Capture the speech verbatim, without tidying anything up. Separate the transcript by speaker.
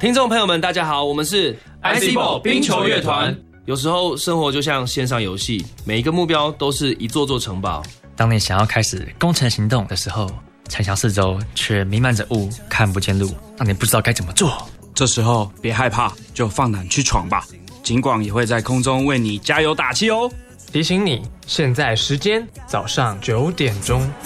Speaker 1: 听众朋友们，大家好，我们是
Speaker 2: I C Ball 冰球乐团。
Speaker 1: 有时候生活就像线上游戏，每一个目标都是一座座城堡。
Speaker 3: 当你想要开始攻城行动的时候，城墙四周却弥漫着雾，看不见路，让你不知道该怎么做。
Speaker 2: 这时候别害怕，就放胆去闯吧。警广也会在空中为你加油打气哦。
Speaker 4: 提醒你，现在时间早上九点钟。